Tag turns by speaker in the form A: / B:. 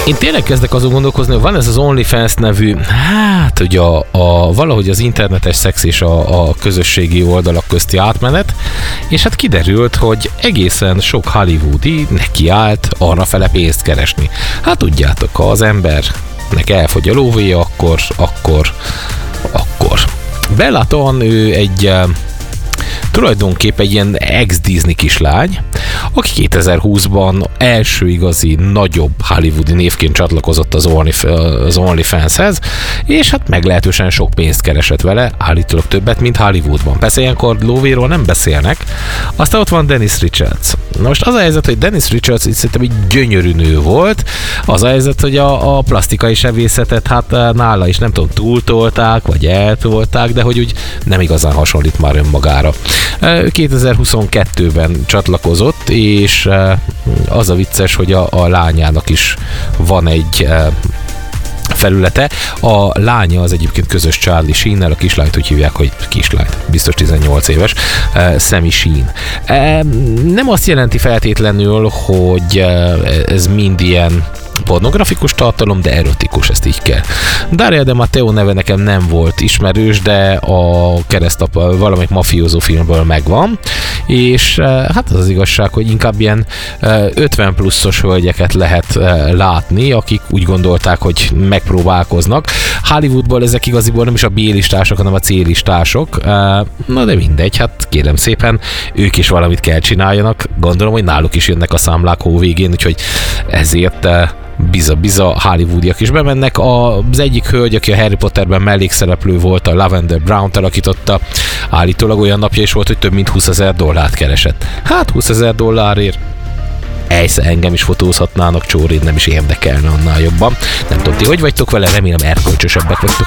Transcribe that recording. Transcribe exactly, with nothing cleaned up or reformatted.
A: Én tényleg kezdek azon gondolkozni, hogy van ez az OnlyFans nevű, hát ugye a, a, valahogy az internetes szex és a, a közösségi oldalak közti átmenet, és hát kiderült, hogy egészen sok hollywoodi nekiállt arrafele pénzt keresni. Hát tudjátok, ha az embernek elfogy a lóvéja, akkor, akkor, akkor. Bella Thorne, ő egy tulajdonképpen egy ilyen ex-Disney kislány, aki kétezer-húszban első igazi, nagyobb hollywoodi névként csatlakozott az, Only, az OnlyFanshez, és hát meglehetősen sok pénzt keresett vele, állítólag többet, mint Hollywoodban. Persze ilyenkor lóvéról nem beszélnek. Aztán ott van Dennis Richards. Na most az a helyzet, hogy Dennis Richards itt szerintem egy gyönyörű nő volt, az a helyzet, hogy a, a plastikai sebészetet hát nála is nem tudom, túltolták, vagy eltolták, de hogy úgy nem igazán hasonlít már önmagára. kétezer-huszonkettőben csatlakozott, és az a vicces, hogy a, a lányának is van egy felülete. A lánya az egyébként közös Charlie Sheennel, a kislányt úgy hívják, hogy kislányt, biztos tizennyolc éves, uh, Sammy Sheen. Uh, nem azt jelenti feltétlenül, hogy uh, ez mind ilyen pornografikus tartalom, de erotikus, ezt így kell. Daria de Matteo neve nekem nem volt ismerős, de a keresztapa valamelyik mafiózó filmből megvan, és hát az az igazság, hogy inkább ilyen ötven pluszos hölgyeket lehet látni, akik úgy gondolták, hogy megpróbálkoznak. Hollywoodból ezek igaziból nem is a B-listások, hanem a C-listások. Na de mindegy, hát kérem szépen, ők is valamit kell csináljanak. Gondolom, hogy náluk is jönnek a számlák hó végén, úgyhogy ezért biza-biza hollywoodiak is bemennek. Az egyik hölgy, aki a Harry Potterben mellékszereplő volt, a Lavender Brown-t alakította, állítólag olyan napja is volt, hogy több mint húszezer dollárt keresett. Hát húszezer dollárért egyszer engem is fotózhatnának, csóréd nem is érdekelne annál jobban. Nem tudom, ti hogy vagytok vele, remélem erkölcsösebbek vagytok.